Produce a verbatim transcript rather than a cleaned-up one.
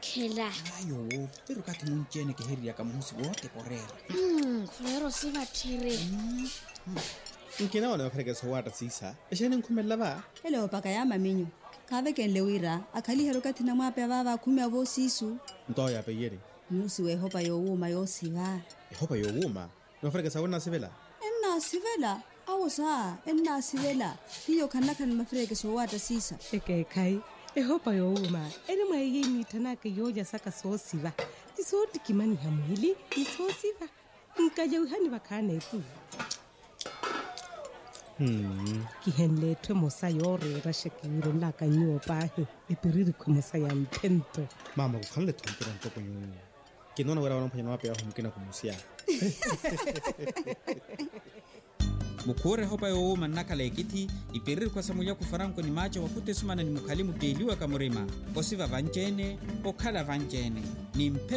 khela ayo pero kati munjene ke heri ya kamusi wote korera mm khulero siva thire nkena wona khare so wata sisa eshene nkhumela ba hello baka ya maminyo kave ken lewira akhali hero kati na mwape baba khumya bo sisu nto ya peyere musi we hopa yo uma yo siva hopa yo uma no khare sa wona sivela enna sivela awusa enna sivela hiyo kana kana mafreke so wata sisa eke kai e hopa yo uma ene mai yini tanaka yoja saka so siva isoti kimani hamili iso siva nkaje uhani bakane tu hmm kihenle twe mosa yore rashekiro la kanyo pa e periri ko mosa ya mpento mama ku khanle thompera ntoko nyu ke nona wera wana phanya mape ya humkena ku musia mukore hopa yo uma nakala ekiti iperiri kwa samulia ku faranko ni macho wakute sumana ni mukalimu deliwa kamurema osiva vanjene okhala vanjene ni